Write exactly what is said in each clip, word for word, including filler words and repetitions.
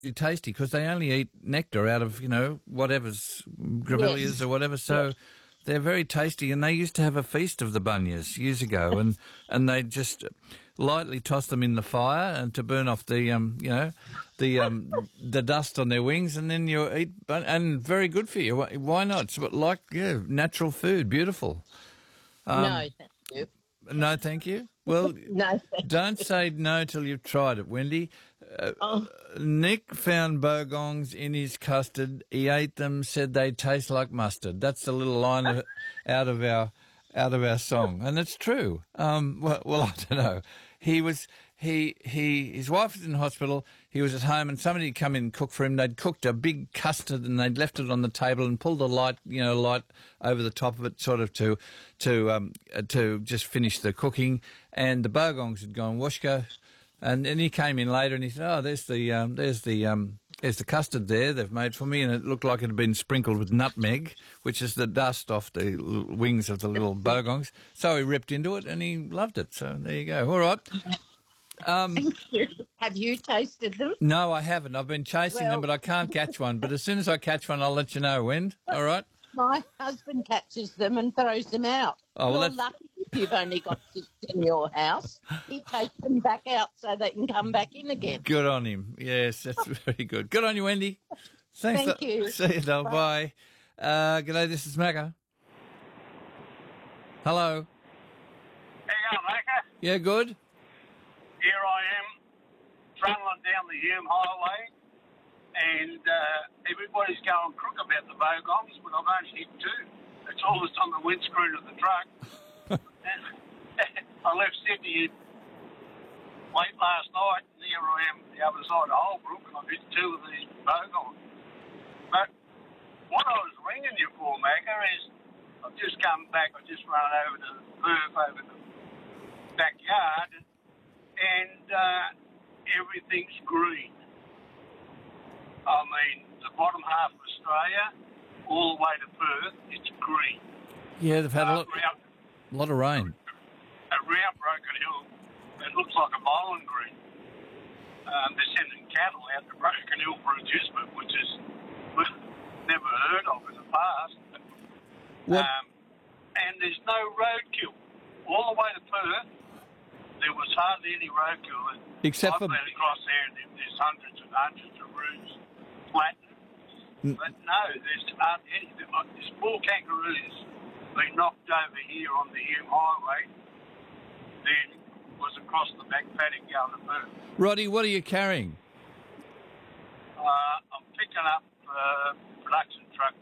tasty because they only eat nectar out of, you know, whatever's grevilleas Yes. or whatever. So Yes. they're very tasty. And they used to have a feast of the bunyas years ago, and and they just lightly toss them in the fire and to burn off the um, you know, the um, the dust on their wings, and then you eat. Bun- and very good for you. Why why not? It's like yeah, natural food, beautiful. No, thank you. No, thank you. Well, No, thank don't say no till you've tried it, Wendy. Uh, Oh, Nick found bogongs in his custard. He ate them, said they taste like mustard. That's the little line of, out of our out of our song, and it's true. Um, well, well, I don't know. He was he he his wife was in hospital. He was at home, and somebody had come in and cooked for him. They'd cooked a big custard, and they'd left it on the table and pulled a light, you know, light over the top of it, sort of to to um uh, to just finish the cooking. And the bogongs had gone washko. And then he came in later and he said, "Oh, there's the um, there's the um, there's the custard there they've made for me," and it looked like it had been sprinkled with nutmeg, which is the dust off the l- wings of the little bogongs. So he ripped into it and he loved it. So there you go. All right. Um, thank you. Have you tasted them? no, I haven't. I've been chasing them, Well- but I can't catch one. But as soon as I catch one, I'll let you know, Wend. All right. My husband catches them and throws them out. Oh, well, You're that's- lucky if you've only got six in your house. He takes them back out so they can come back in again. Good on him. Yes, that's very good. Good on you, Wendy. Thanks. Thank you. See you, though. Bye. Uh, g'day, this is Macca. Hello. How you going, Macca? Yeah, good. Here I am, trundling down the Hume Highway, and uh, everybody's going crook about the bogongs, but I've only hit two. That's all that's on the windscreen of the truck. I left Sydney late last night, and here I am the other side of Holbrook, and I've hit two of these bogongs. But what I was ringing you for, Macca, is I've just come back, I just run over to Perth over the backyard, and uh, everything's green. I mean, the bottom half of Australia, all the way to Perth, it's green. Yeah, they've had a Uh, lot, around, lot of rain. around Broken Hill, it looks like a bowling green. Um, they're sending cattle out to Broken Hill for adjustment, which is never heard of in the past. What? Um, and there's no roadkill. All the way to Perth, there was hardly any roadkill. Except I've for- been across there, and there- there's hundreds and hundreds of roofs flattened. Mm. But no, there's hardly any. There's four kangaroos been knocked over here on the Hume Highway, then was across the back paddock going to Perth. Roddy, what are you carrying? Uh, I'm picking up a production truck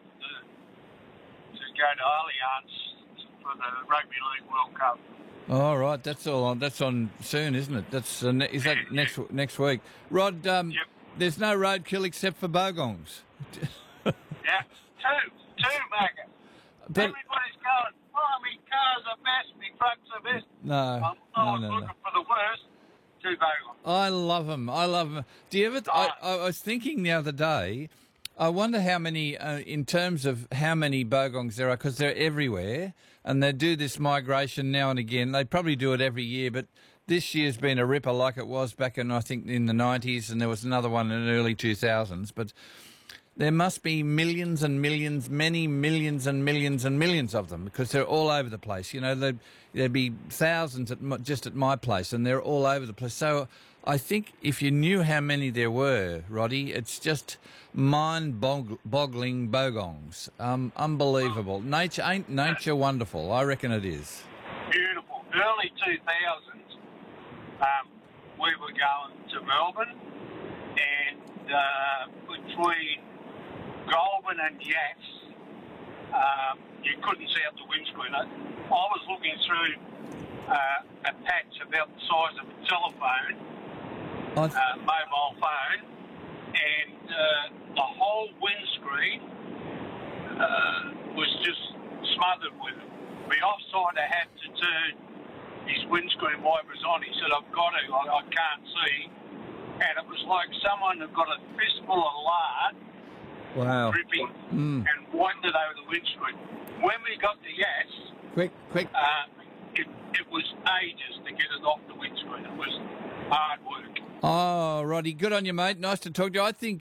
to, to go to Allianz for the Rugby League World Cup. All right, that's all on. That's on soon, isn't it? That's uh, ne- is that Yeah, next next week? Rod, um, Yep. there's no roadkill except for bogongs. Yeah, two, two, Macca. But Everybody's going, oh, me cars are best, me trucks are best. no, I'm, no, I was no, looking no. for the worst, two bogongs. I love them. I love them. Do you ever? I, I was thinking the other day. I wonder how many, uh, in terms of how many bogongs there are, because they're everywhere, and they do this migration now and again. They probably do it every year, but this year's been a ripper like it was back in, I think, in the nineties, and there was another one in the early two thousands. But there must be millions and millions, many millions and millions and millions of them, because they're all over the place. You know, there'd, there'd be thousands at my, just at my place, and they're all over the place. So I think if you knew how many there were, Roddy, it's just mind-boggling bogongs. Um, unbelievable. Nature ain't nature wonderful? I reckon it is. Beautiful. Early two thousands, um, we were going to Melbourne, and uh, between Goulburn and Yass, um, you couldn't see out the windscreen. I, I was looking through uh, a patch about the size of a telephone, I th- uh, mobile phone, and uh, the whole windscreen uh, was just smothered with it. The offside I had to turn his windscreen wipers on. He said, I've got to, I, I can't see. And it was like someone had got a fistful of lard wow. dripping Mm. and wiped it over the windscreen. When we got to Yass, Quick, quick. uh, it, it was ages to get it off the windscreen. It was hard work. Oh, Roddy, good on you, mate. Nice to talk to you. I think